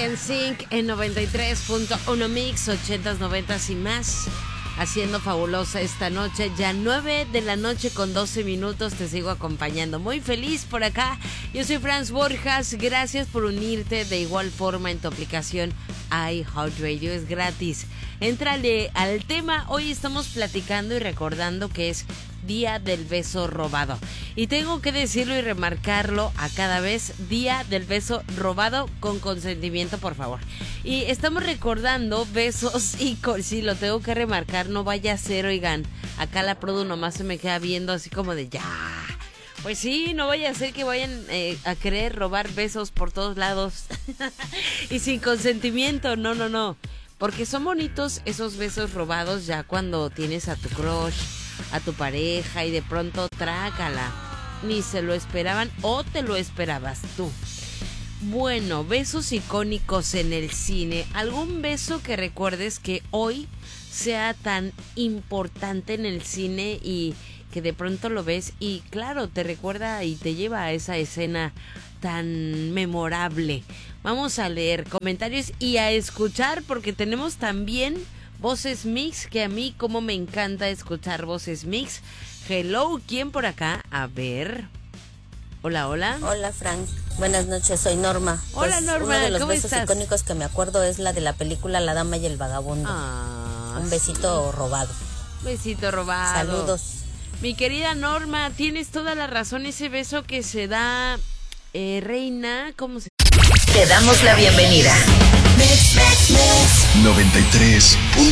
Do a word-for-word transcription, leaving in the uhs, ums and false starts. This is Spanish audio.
N Sync en noventa y tres punto uno Mix, ochentas, noventas y más. Haciendo fabulosa esta noche, ya nueve de la noche con doce minutos, te sigo acompañando. Muy feliz por acá. Yo soy Franz Borjas, gracias por unirte de igual forma en tu aplicación iHeartRadio, es gratis. Éntrale al tema, hoy estamos platicando y recordando que es Día del Beso Robado. Y tengo que decirlo y remarcarlo a cada vez, Día del Beso Robado con consentimiento, por favor. Y estamos recordando besos y con, sí, lo tengo que remarcar, no vaya a ser, oigan, acá la produ nomás se me queda viendo así como de ya. Pues sí, no vaya a ser que vayan eh, a querer robar besos por todos lados. Y sin consentimiento, no, no, no. Porque son bonitos esos besos robados ya cuando tienes a tu crush, a tu pareja y de pronto trácala. Ni se lo esperaban o te lo esperabas tú. Bueno, besos icónicos en el cine. ¿Algún beso que recuerdes que hoy sea tan importante en el cine y que de pronto lo ves y claro, te recuerda y te lleva a esa escena tan memorable? Vamos a leer comentarios y a escuchar porque tenemos también voces mix, que a mí como me encanta escuchar voces mix. Hello, ¿quién por acá? A ver. Hola, hola. Hola, Frank. Buenas noches, soy Norma. Hola, pues, Norma, uno de los ¿cómo besos estás? icónicos que me acuerdo es la de la película La Dama y el Vagabundo. Ah, Un besito sí. robado. Besito robado. Saludos. Mi querida Norma, tienes toda la razón. Ese beso que se da, eh, Reina, ¿cómo se...? Te damos la bienvenida. noventa y tres punto